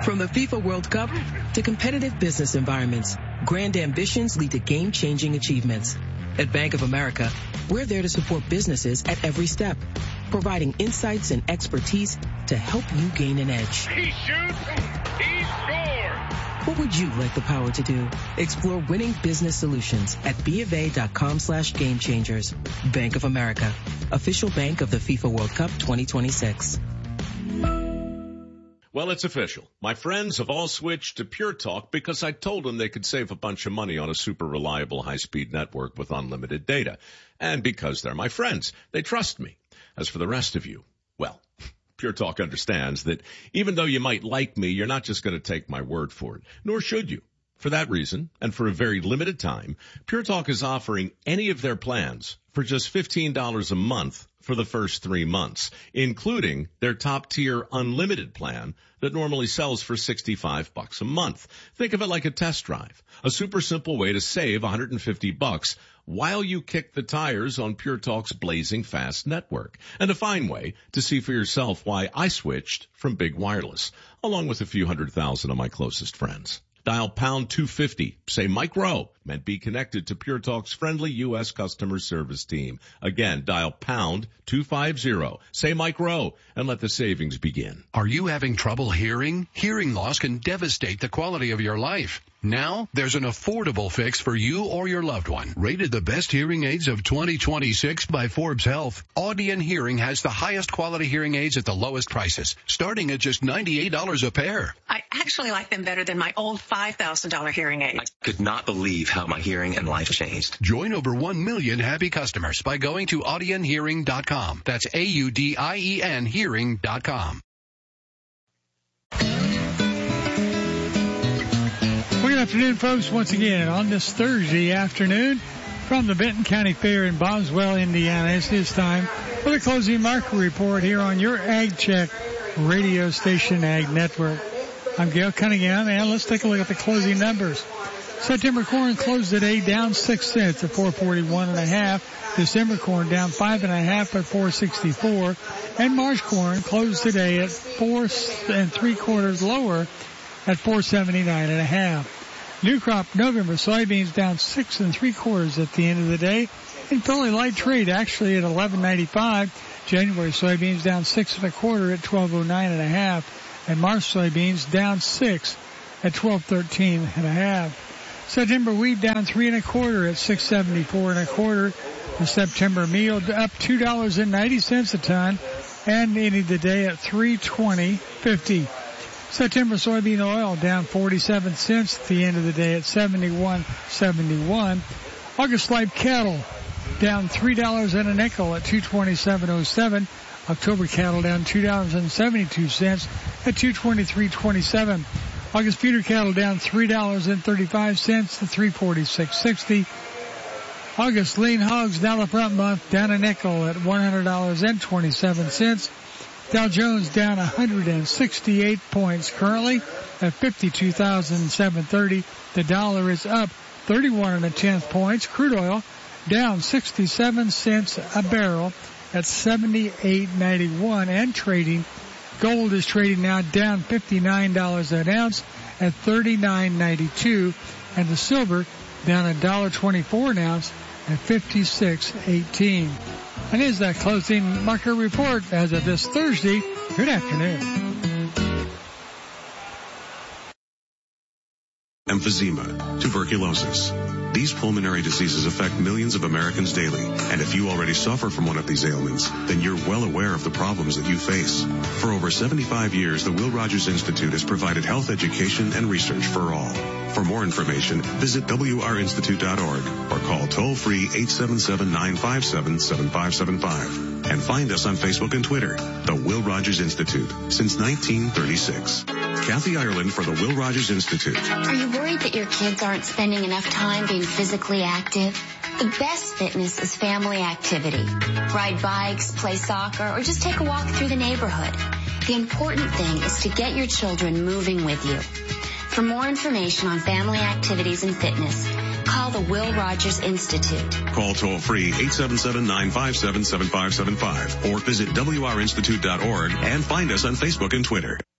From the FIFA World Cup to competitive business environments, grand ambitions lead to game-changing achievements. At Bank of America, we're there to support businesses at every step, providing insights and expertise to help you gain an edge. He shoots, he scores! What would you like the power to do? Explore winning business solutions at BofA.com/gamechangers. Bank of America, official bank of the FIFA World Cup 2026. Well, it's official. My friends have all switched to Pure Talk because I told them they could save a bunch of money on a super reliable high-speed network with unlimited data. And because they're my friends, they trust me. As for the rest of you, well, Pure Talk understands that even though you might like me, you're not just going to take my word for it, nor should you. For that reason, and for a very limited time, Pure Talk is offering any of their plans for just $15 a month for the first 3 months, including their top-tier unlimited plan that normally sells for $65 a month. Think of it like a test drive, a super simple way to save $150 while you kick the tires on Pure Talk's blazing fast network, and a fine way to see for yourself why I switched from big wireless, along with a few 100,000 of my closest friends. Dial pound 250, say Mike Rowe, and be connected to Pure Talk's friendly U.S. customer service team. Again, dial pound 250, say Mike Rowe, and let the savings begin. Are you having trouble hearing? Hearing loss can devastate the quality of your life. Now, there's an affordable fix for you or your loved one. Rated the best hearing aids of 2026 by Forbes Health, Audion Hearing has the highest quality hearing aids at the lowest prices, starting at just $98 a pair. I actually like them better than my old $5,000 hearing aid. I could not believe how my hearing and life changed. Join over 1 million happy customers by going to audionhearing.com. That's AUDIEN hearing.com. Well, good afternoon, folks. Once again, on this Thursday afternoon from the Benton County Fair in Boswell, Indiana, it's this time for the closing market report here on your Ag Check radio station, Ag Network. I'm Gail Cunningham, and let's take a look at the closing numbers. September corn closed today down 6 cents at 441.5. December corn down 5.5 at 464. And March corn closed today at 4 3/4 lower at 479.5. New crop November soybeans down 6 3/4 at the end of the day. In fairly light trade, actually at 11.95. January soybeans down 6 1/4 at 1209.5. And March soybeans down 6 at 1213.5. September wheat down 3 1/4 at 674 1/4. The September meal up $2.90 a ton and ending the day at 320.50. September soybean oil down 47 cents at the end of the day at 71.71. August live cattle down $3 and a nickel at 227.07. October cattle down $2.72 at 223.27. August feeder cattle down $3.35 to 346.60. August lean hogs down the front month down a nickel at $100.27. Dow Jones down 168 points currently at 52,730. The dollar is up 31 1/10 points. Crude oil down 67 cents a barrel at 78.91 and trading. Gold is trading now down $59 an ounce at 39.92, and the silver down $1.24 an ounce at 56.18. And is that closing market report as of this Thursday. Good afternoon. Emphysema, tuberculosis. These pulmonary diseases affect millions of Americans daily, and if you already suffer from one of these ailments, then you're well aware of the problems that you face. For over 75 years, the Will Rogers Institute has provided health education and research for all. For more information, visit wrinstitute.org or call toll-free 877-957-7575. And find us on Facebook and Twitter, the Will Rogers Institute, since 1936. Kathy Ireland for the Will Rogers Institute. Are you worried that your kids aren't spending enough time being physically active? The best fitness is family activity. Ride bikes, play soccer, or just take a walk through the neighborhood. The important thing is to get your children moving with you. For more information on family activities and fitness, call the Will Rogers Institute. Call toll-free 877-957-7575 or visit wrinstitute.org and find us on Facebook and Twitter.